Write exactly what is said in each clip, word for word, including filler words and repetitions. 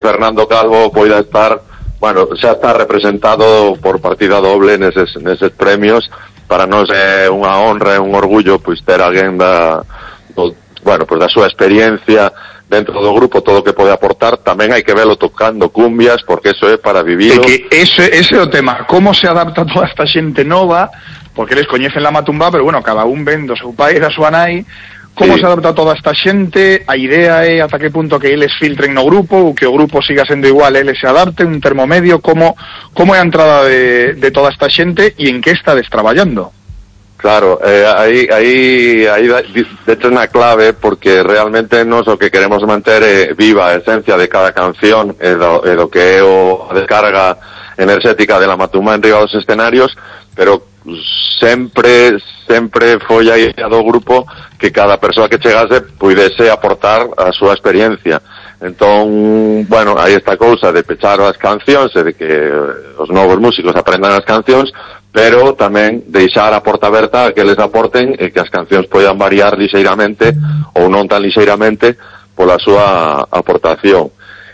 Fernando Calvo poida estar, bueno, xa está representado por partida doble neses, neses premios. Para nós é unha honra e un orgullo pois ter alguén da, do, bueno, pois da súa experiencia dentro do grupo, todo o que pode aportar. Tamén hai que velo tocando cumbias, porque eso é para vivilo. É que ese, ese é o tema, como se adapta toda esta xente nova, porque eles coñecen la Matumbá, pero bueno, cada un ven do seu pai e da súa nai. Como sí. Se adapta toda esta xente? A idea é ata que punto que eles filtren no grupo, ou que o grupo siga sendo igual, eles se adapten, un termo medio. Como, como é a entrada de, de toda esta xente e en que estades traballando? Claro, eh, aí, aí, aí de hecho é na clave, porque realmente nos o que queremos manter é viva a esencia de cada canción e do, e do que é o, a descarga enerxética de la Matumbá en riba dos escenarios, pero sempre sempre foi a idea do grupo que cada persoa que chegase puidese aportar a súa experiencia. Entón, bueno, aí esta cousa de pechar as cancións e de que os novos músicos aprendan as cancións, pero tamén deixar a porta aberta a que les aporten e que as cancións poidan variar lixeiramente ou non tan lixeiramente pola súa aportación.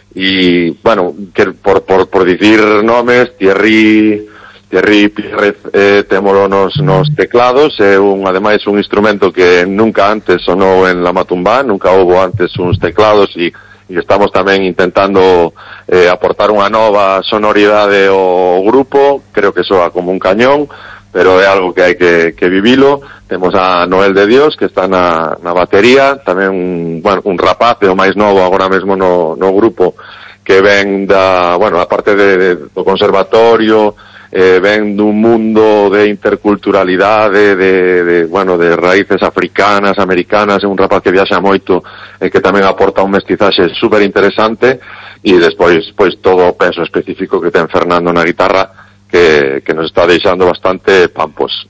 E, bueno, que por, por, por dicir nomes, Thierry Thierry Pierrez eh, témolo nos, nos teclados, é un, ademais un instrumento que nunca antes sonou en la Matumbá, nunca houbo antes uns teclados, e, e estamos tamén intentando eh, aportar unha nova sonoridade ao grupo. Creo que soa como un cañón, pero é algo que hai que, que vivilo. Temos a Noel de Dios, que está na, na batería, tamén un, bueno, un rapaz, o máis novo agora mesmo no, no grupo, que ven da, bueno, a parte de, de, do conservatorio, eh, ven dun mundo de interculturalidade, de, de, bueno, de raíces africanas, americanas. É un rapaz que viaxa moito e que tamén aporta un mestizaxe super interesante, e despois, pois, todo o peso específico que ten Fernando na guitarra, que, que nos está deixando bastante pampos.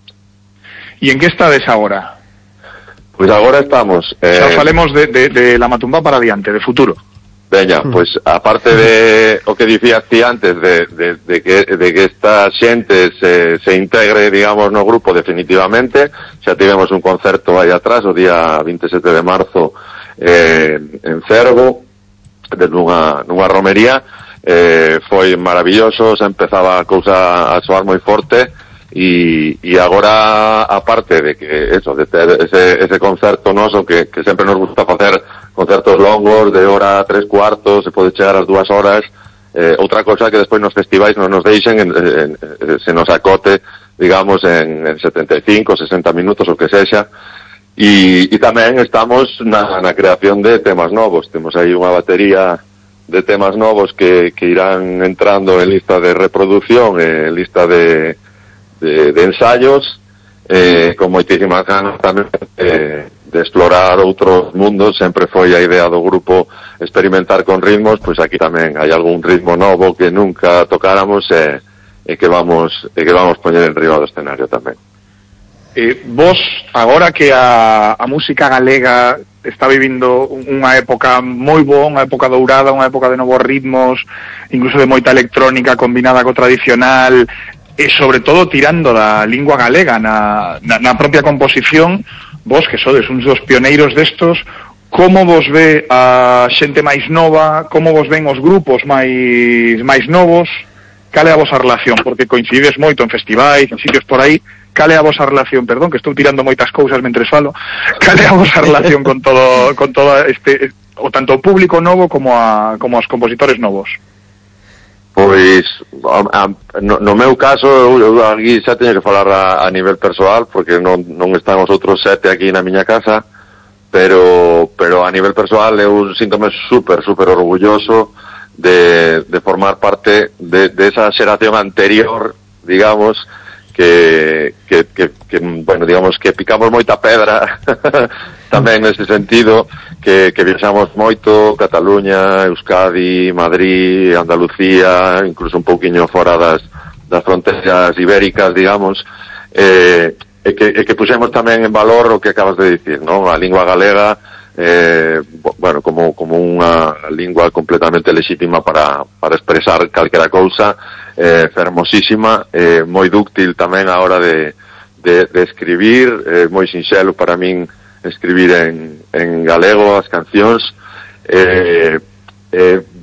E en que estades agora? Pois agora estamos... Eh... Xa falemos de, de, de la Matumbá para diante, de futuro. Veña, mm. pois aparte de o que dicías ti antes de, de, de, que, de que esta xente se, se integre, digamos, no grupo definitivamente, xa tivemos un concerto aí atrás o día veintisiete de marzo eh, en Cervo, de nunha, nunha romería. Eh, foi maravilloso, se empezaba a cousa a soar moi forte, e, e agora, aparte de que eso, de ter ese, ese concerto noso que, que sempre nos gusta facer concertos longos de hora tres cuartos, se pode chegar ás dúas horas. Eh, outra cosa que despois nos festivais non nos deixen, en, en, en, se nos acote, digamos, en, en setenta e cinco, sesenta minutos, o que sexa. E, e tamén estamos na, na creación de temas novos. Temos aí unha batería de temas novos que, que irán entrando en lista de reproducción, en lista de, de, de ensayos, eh, con moitísimas ganas tamén de, de explorar outros mundos. Sempre foi a idea do grupo experimentar con ritmos, pois aquí tamén hai algún ritmo novo que nunca tocáramos e, e que vamos e que vamos poñer en riba do escenario tamén. Eh, vos, agora que a, a música galega está vivindo unha época moi boa, unha época dourada, unha época de novos ritmos, incluso de moita electrónica combinada co tradicional, e sobre todo tirando da lingua galega na, na, na propia composición, vos que sodes uns dos pioneiros destos, como vos ve a xente máis nova, como vos ven os grupos máis máis novos, cal é a vosa relación? Porque coincides moito en festivais, en sitios por aí. Cal é a vosa relación, perdón, que estou tirando moitas cousas mentres falo, cal é a vosa relación con todo con todo este, o tanto o público novo como a como os compositores novos? Pois, a, a, no, no meu caso, eu, eu aquí xa teño que falar a, a nivel persoal, porque non, non están os outros sete aquí na miña casa, pero pero a nivel persoal eu síntome super, super orgulloso de, de formar parte de, de esa xeración anterior, digamos, que, que, que, que, bueno, digamos que picamos moita pedra tamén nese sentido, que, que viaxamos moito, Cataluña, Euskadi, Madrid, Andalucía, incluso un pouquiño fora das, das fronteras ibéricas, digamos, eh, e que, e que puxemos tamén en valor o que acabas de dicir, non? A lingua galega, eh, bueno, como, como unha lingua completamente lexítima para, para expresar calquera cousa, eh, fermosísima, eh, moi dúctil tamén a hora de, de, de escribir, eh, moi sinxelo para min escribir en, en galego as cancións, eh, eh,